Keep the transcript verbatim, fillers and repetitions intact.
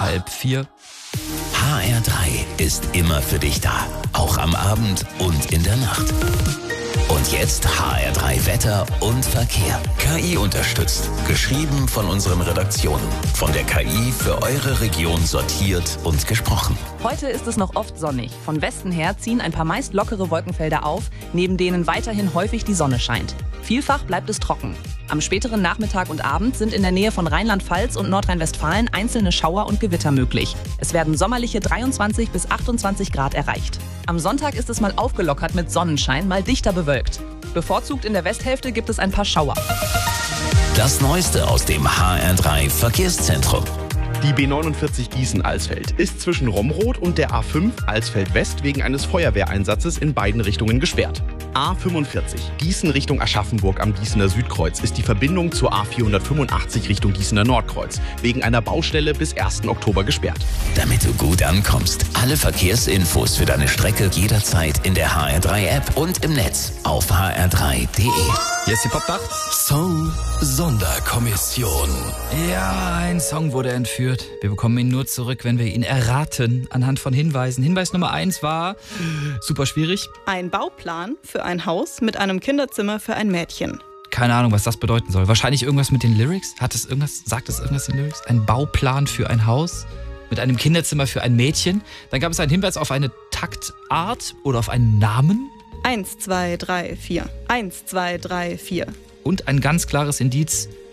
halb vier. H R drei ist immer für dich da. Auch am Abend und in der Nacht. Und jetzt H R drei Wetter und Verkehr. K I unterstützt. Geschrieben von unseren Redaktionen. Von der K I für eure Region sortiert und gesprochen. Heute ist es noch oft sonnig. Von Westen her ziehen ein paar meist lockere Wolkenfelder auf, neben denen weiterhin häufig die Sonne scheint. Vielfach bleibt es trocken. Am späteren Nachmittag und Abend sind in der Nähe von Rheinland-Pfalz und Nordrhein-Westfalen einzelne Schauer und Gewitter möglich. Es werden sommerliche dreiundzwanzig bis achtundzwanzig Grad erreicht. Am Sonntag ist es mal aufgelockert mit Sonnenschein, mal dichter bewölkt. Bevorzugt in der Westhälfte gibt es ein paar Schauer. Das Neueste aus dem H R drei Verkehrszentrum. Die B neunundvierzig Gießen-Alsfeld ist zwischen Romroth und der A fünf Alsfeld-West wegen eines Feuerwehreinsatzes in beiden Richtungen gesperrt. A fünfundvierzig Gießen Richtung Aschaffenburg am Gießener Südkreuz ist die Verbindung zur A vierhundertfünfundachtzig Richtung Gießener Nordkreuz wegen einer Baustelle bis ersten Oktober gesperrt. Damit du gut ankommst, alle Verkehrsinfos für deine Strecke jederzeit in der H R drei App und im Netz auf h r drei punkt d e. Hier ist die Popnacht. Song Sonderkommission. Ja, ein Song wurde entführt. Wir bekommen ihn nur zurück, wenn wir ihn erraten, anhand von Hinweisen. Hinweis Nummer eins war super schwierig. Ein Bauplan für ein Haus mit einem Kinderzimmer für ein Mädchen. Keine Ahnung, was das bedeuten soll. Wahrscheinlich irgendwas mit den Lyrics. Hat es irgendwas, sagt es irgendwas in den Lyrics? Ein Bauplan für ein Haus mit einem Kinderzimmer für ein Mädchen. Dann gab es einen Hinweis auf eine Taktart oder auf einen Namen. Eins, zwei, drei, vier. Eins, zwei, drei, vier. Und ein ganz klares Indiz,